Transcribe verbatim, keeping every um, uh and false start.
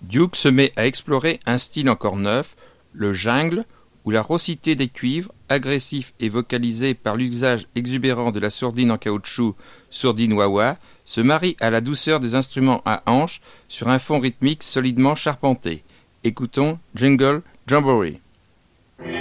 Duke se met à explorer un style encore neuf, le jungle, où la raucité des cuivres, agressif et vocalisé par l'usage exubérant de la sourdine en caoutchouc, sourdine wah-wah, se marie à la douceur des instruments à hanches sur un fond rythmique solidement charpenté. Écoutons Jungle Jamboree.